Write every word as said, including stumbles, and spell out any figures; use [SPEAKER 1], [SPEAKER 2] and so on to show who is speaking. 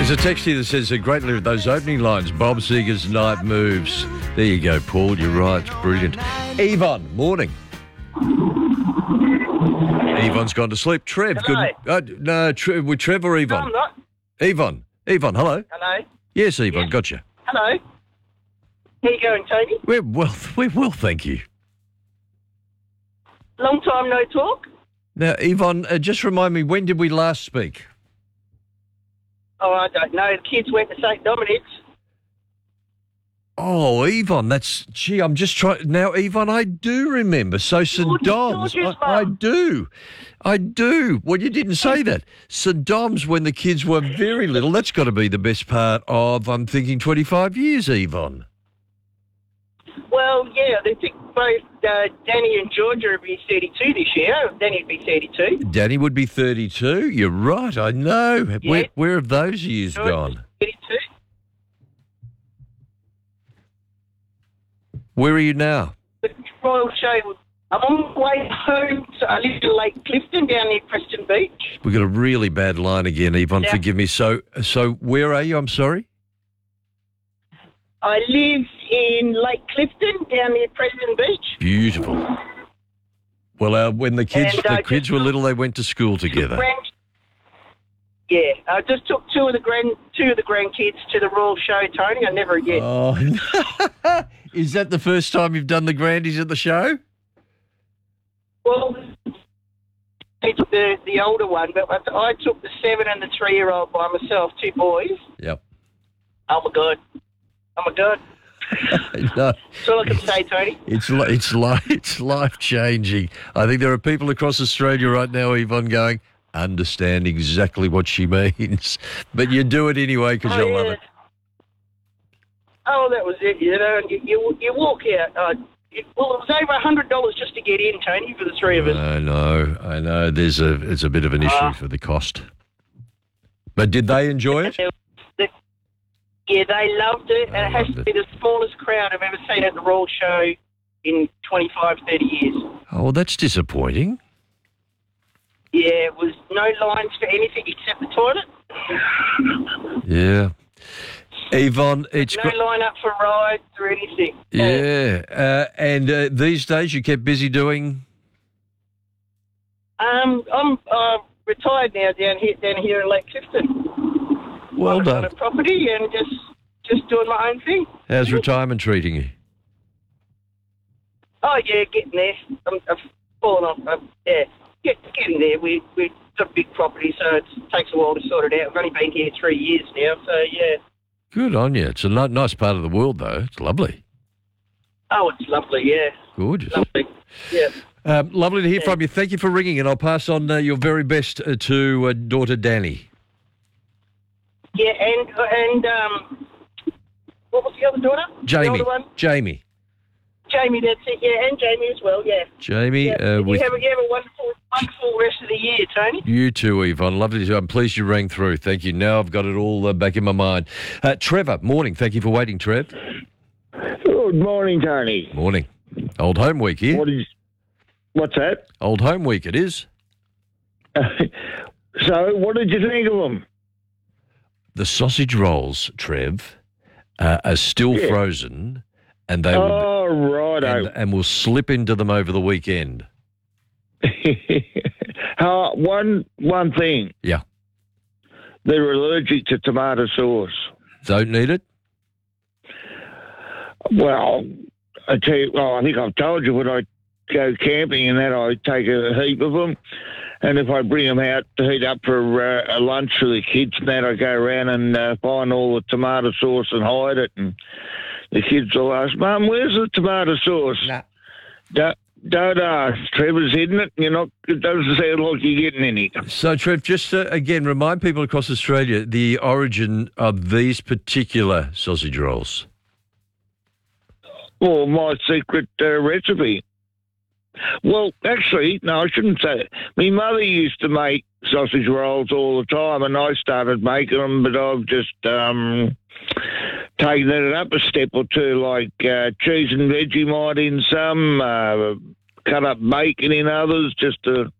[SPEAKER 1] There's a text here that says a great lyric, those opening lines, Bob Seger's Night Moves. There you go, Paul, you're right, it's brilliant. Yvonne, morning. Yvonne's gone to sleep. Trev,
[SPEAKER 2] Hello.
[SPEAKER 1] good. Uh, no, Trev, with Trev or
[SPEAKER 2] No,
[SPEAKER 1] Yvonne?
[SPEAKER 2] I'm not.
[SPEAKER 1] Yvonne. Yvonne, hello.
[SPEAKER 2] Hello.
[SPEAKER 1] Yes, Yvonne,
[SPEAKER 2] Yes.
[SPEAKER 1] gotcha.
[SPEAKER 2] Hello. How you going, Tony?
[SPEAKER 1] We're well, we're well, thank you.
[SPEAKER 2] Long time no talk.
[SPEAKER 1] Now, Yvonne, uh, just remind me, when did we last speak?
[SPEAKER 2] Oh, I don't know. The kids went to Saint Dominic's.
[SPEAKER 1] Oh, Yvonne, that's, gee, I'm just trying, now, Yvonne, I do remember. So St
[SPEAKER 2] George-
[SPEAKER 1] Dom's,
[SPEAKER 2] George's
[SPEAKER 1] I, I
[SPEAKER 2] mum.
[SPEAKER 1] do. I do. Well, you didn't say that. St Dom's, when the kids were very little, that's got to be the best part of, I'm thinking, twenty-five years, Yvonne.
[SPEAKER 2] Well, yeah, they think both uh, Danny and Georgia would be thirty-two this year. Danny would be thirty-two.
[SPEAKER 1] Danny would be thirty-two. You're right, I know. Where, where have those years
[SPEAKER 2] George
[SPEAKER 1] gone?
[SPEAKER 2] is thirty-two.
[SPEAKER 1] Where are you now?
[SPEAKER 2] The Royal Show. I'm on my way home. So I live in Lake Clifton down near Preston Beach.
[SPEAKER 1] We've got a really bad line again, Yvonne.
[SPEAKER 2] Yeah.
[SPEAKER 1] Forgive me. So, so where are you? I'm sorry.
[SPEAKER 2] I live in Lake Clifton down near Preston Beach.
[SPEAKER 1] Beautiful. Well, uh, when the kids
[SPEAKER 2] And, uh,
[SPEAKER 1] the kids
[SPEAKER 2] just-
[SPEAKER 1] were little, they went to school together.
[SPEAKER 2] Grand, yeah, I just took two of the grand two of the grandkids to the Royal Show, Tony. I never again.
[SPEAKER 1] Oh, is that the first time you've done the Grandies at the show?
[SPEAKER 2] Well, I took the the older one, but I took the seven and the three year old by myself, two boys.
[SPEAKER 1] Yep.
[SPEAKER 2] Oh my god! Oh my god!
[SPEAKER 1] No,
[SPEAKER 2] That's all I can say, Tony.
[SPEAKER 1] it's li- it's li- it's life changing. I think there are people across Australia right now, Yvonne, going, understand exactly what she means, but you do it anyway because
[SPEAKER 2] Oh,
[SPEAKER 1] you love
[SPEAKER 2] yeah.
[SPEAKER 1] it.
[SPEAKER 2] Oh, that was it. You know, and you you, you walk out. Uh, it, well, it was over a hundred dollars just to get in, Tony, for the three of us.
[SPEAKER 1] I know, I know. There's a it's a bit of an issue
[SPEAKER 2] Ah.
[SPEAKER 1] for the cost. But did they enjoy it?
[SPEAKER 2] Yeah, they loved it, and
[SPEAKER 1] They
[SPEAKER 2] it has
[SPEAKER 1] loved
[SPEAKER 2] to
[SPEAKER 1] it.
[SPEAKER 2] be the smallest crowd I've ever seen at the Royal Show in twenty-five, thirty years.
[SPEAKER 1] Oh, that's disappointing.
[SPEAKER 2] Yeah, it was no lines for anything except the toilet.
[SPEAKER 1] Yeah. Yvonne, it's
[SPEAKER 2] No
[SPEAKER 1] got,
[SPEAKER 2] line up for rides or anything.
[SPEAKER 1] yeah. Uh, and uh, these days you kept busy doing.
[SPEAKER 2] Um, I'm uh, retired now down here, down here in Lake Clifton.
[SPEAKER 1] Well
[SPEAKER 2] on
[SPEAKER 1] done.
[SPEAKER 2] a property and just just doing my own thing.
[SPEAKER 1] How's retirement treating you?
[SPEAKER 2] Oh yeah, getting there. I'm, I've fallen off. Um, yeah, get, getting there. We we've got a big property, so it takes a while to sort it out. We've only been here three years now, so yeah.
[SPEAKER 1] Good on you. It's a ni- nice part of the world, though. It's lovely.
[SPEAKER 2] Oh, it's lovely. Yeah,
[SPEAKER 1] Gorgeous.
[SPEAKER 2] lovely. Yeah.
[SPEAKER 1] Um, lovely to hear from you. Thank you for ringing, and I'll pass on uh, your very best uh, to uh, daughter Danny.
[SPEAKER 2] Yeah, and and um, what was the other daughter? The
[SPEAKER 1] Jamie.
[SPEAKER 2] older one?
[SPEAKER 1] Jamie.
[SPEAKER 2] Jamie, that's it. Yeah, and Jamie as well. Yeah.
[SPEAKER 1] Jamie.
[SPEAKER 2] Yeah.
[SPEAKER 1] Uh,
[SPEAKER 2] you,
[SPEAKER 1] with
[SPEAKER 2] have, a- you have a wonderful, wonderful rest of the year, Tony.
[SPEAKER 1] you too, Yvonne. Lovely to. I'm pleased you rang through. Thank you. Now I've got it all uh, back in my mind. Uh, Trevor, morning. Thank you for waiting, Trev.
[SPEAKER 3] Good morning, Tony.
[SPEAKER 1] Morning. Old home week here.
[SPEAKER 3] What is? What's that?
[SPEAKER 1] Old home week it is.
[SPEAKER 3] So, what did you think of them?
[SPEAKER 1] The sausage rolls, Trev, uh, are still
[SPEAKER 3] Yeah.
[SPEAKER 1] frozen, and they will,
[SPEAKER 3] Oh,
[SPEAKER 1] and,
[SPEAKER 3] righto.
[SPEAKER 1] and we'll slip into them over the weekend.
[SPEAKER 3] uh, one one thing.
[SPEAKER 1] Yeah.
[SPEAKER 3] They're allergic to tomato sauce.
[SPEAKER 1] Don't need it?
[SPEAKER 3] Well, I tell you, well, I think I've told you when I go camping and that I take a heap of them. And if I bring them out to heat up for uh, a lunch for the kids and that, I go around and uh, find all the tomato sauce and hide it. And the kids will ask, Mum, where's the tomato sauce?
[SPEAKER 1] Nah.
[SPEAKER 3] Don't, don't ask. Trevor's hidden it. You're not, it doesn't sound like you're getting any.
[SPEAKER 1] So, Trev, just uh, again, remind people across Australia the origin of these particular sausage rolls.
[SPEAKER 3] Well, my secret uh, recipe. Well, actually, no, I shouldn't say it. My mother used to make sausage rolls all the time, and I started making them, but I've just um, taken it up a step or two, like uh, cheese and Vegemite in some, uh, cut up bacon in others, just to